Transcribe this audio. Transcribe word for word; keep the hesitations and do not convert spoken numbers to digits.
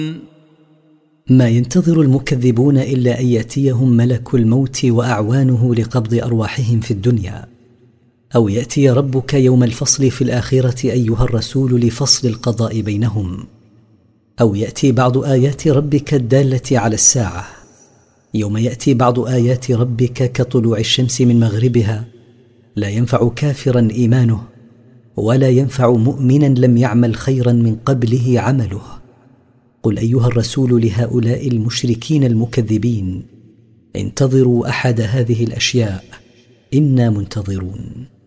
ما ينتظر المكذبون إلا أن يأتيهم ملك الموت وأعوانه لقبض أرواحهم في الدنيا، أو يأتي ربك يوم الفصل في الآخرة أيها الرسول لفصل القضاء بينهم، أو يأتي بعض آيات ربك الدالة على الساعة. يوم يأتي بعض آيات ربك كطلوع الشمس من مغربها لا ينفع كافرا إيمانه، ولا ينفع مؤمنا لم يعمل خيرا من قبله عمله. قل أيها الرسول لهؤلاء المشركين المكذبين: انتظروا أحد هذه الأشياء، إنا منتظرون.